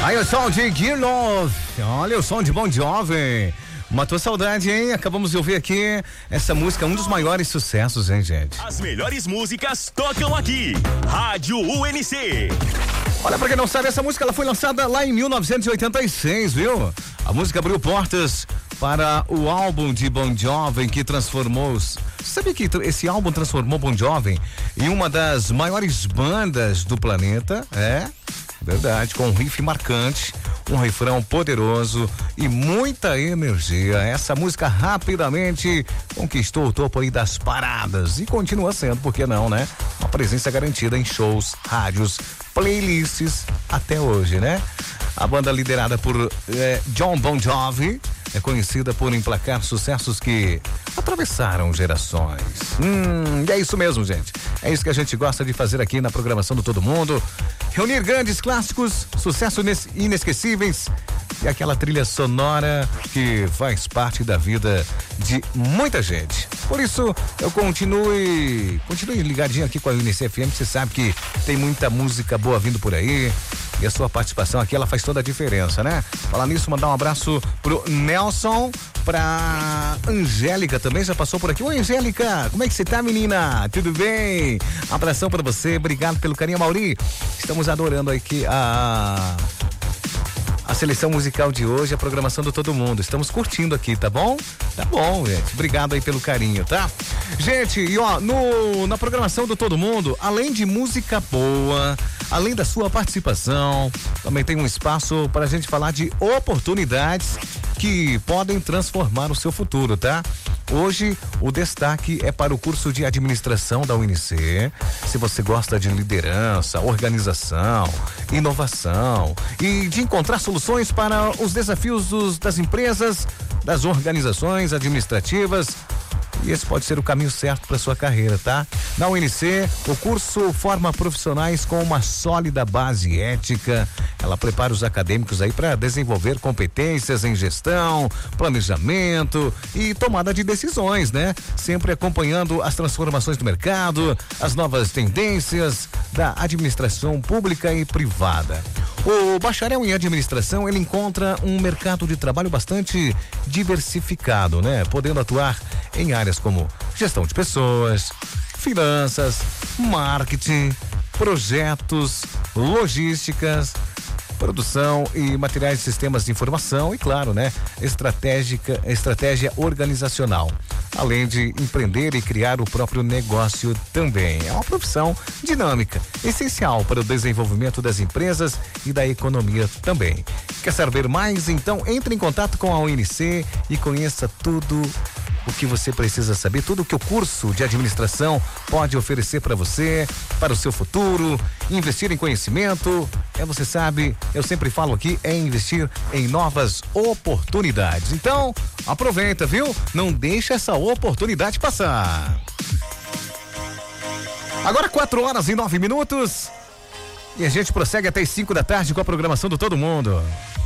Aí o som de Gear Love, olha o som de Bon Jovi. Matou saudade, hein? Acabamos de ouvir aqui essa música, um dos maiores sucessos, hein, gente? As melhores músicas tocam aqui. Rádio UNC. Olha, pra quem não sabe, essa música ela foi lançada lá em 1986, viu? A música abriu portas para o álbum de Bon Jovi que transformou... Sabe que esse álbum transformou Bon Jovi em uma das maiores bandas do planeta? É, verdade, com um riff marcante, um refrão poderoso e muita energia. Essa música rapidamente conquistou o topo aí das paradas e continua sendo, por que não, né? Uma presença garantida em shows, rádios, playlists até hoje, né? A banda liderada por John Bon Jovi é conhecida por emplacar sucessos que atravessaram gerações. É isso mesmo, gente. É isso que a gente gosta de fazer aqui na programação do Todo Mundo. Reunir grandes clássicos, sucessos inesquecíveis e aquela trilha sonora que faz parte da vida de muita gente. Por isso, eu continue ligadinho aqui com a UNC FM. Você sabe que tem muita música boa vindo por aí. E a sua participação aqui, ela faz toda a diferença, né? Falar nisso, mandar um abraço pro Nelson, pra Angélica também, já passou por aqui. Oi, Angélica, como é que você tá, menina? Tudo bem? Abração pra você, obrigado pelo carinho, Mauri. Estamos adorando aqui a seleção musical de hoje, a programação do Todo Mundo. Estamos curtindo aqui, tá bom? Tá bom, gente. Obrigado aí pelo carinho, tá? Gente, e ó, na programação do Todo Mundo, além de música boa, além da sua participação, também tem um espaço para a gente falar de oportunidades que podem transformar o seu futuro, tá? Hoje, o destaque é para o curso de administração da UNC. Se você gosta de liderança, organização, inovação e de encontrar soluções para os desafios das empresas, das organizações administrativas, e esse pode ser o caminho certo para sua carreira, tá? Na UNC, o curso forma profissionais com uma sólida base ética. Ela prepara os acadêmicos aí para desenvolver competências em gestão, planejamento e tomada de decisões, né? Sempre acompanhando as transformações do mercado, as novas tendências da administração pública e privada. O bacharel em administração, ele encontra um mercado de trabalho bastante diversificado, né? Podendo atuar em áreas como gestão de pessoas, finanças, marketing, projetos, logísticas, produção e materiais de sistemas de informação e, claro, né, estratégia organizacional. Além de empreender e criar o próprio negócio também. É uma profissão dinâmica, essencial para o desenvolvimento das empresas e da economia também. Quer saber mais? Então entre em contato com a UNC e conheça tudo o que você precisa saber, tudo o que o curso de administração pode oferecer para você, para o seu futuro. Investir em conhecimento, você sabe, eu sempre falo aqui, é investir em novas oportunidades. Então, aproveita, viu? Não deixa essa oportunidade passar. Agora 4h09 e a gente prossegue até as 5 da tarde com a programação do Todo Mundo.